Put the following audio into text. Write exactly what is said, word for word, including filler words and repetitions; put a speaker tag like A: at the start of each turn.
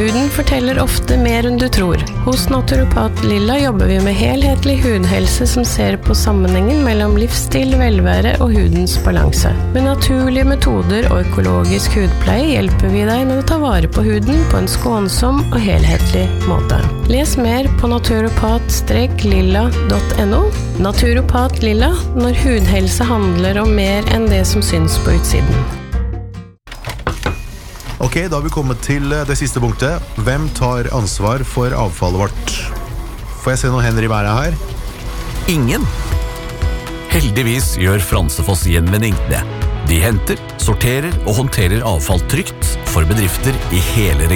A: Huden forteller ofte mer enn du tror. Hos Naturopat Lilla jobber vi med helhetlig hudhelse som ser på sammenhengen mellom livsstil, velvære og hudens balanse. Med naturlige metoder og økologisk hudpleie hjelper vi deg med å ta vare på huden på en skånsom og helhetlig måte. Les mer på naturopat lilla punktum no. Naturopat Lilla, når hudhelse handler om mer enn det som syns på utsiden.
B: Ok, da har vi kommet til det siste punktet. Hvem tar ansvar for avfallet vårt? Får jeg se noen hender i været her?
C: Ingen. Heldigvis gjør Fransefoss Gjenvinning det. De henter, sorterer og håndterer avfall trygt for bedrifter i hele regionen.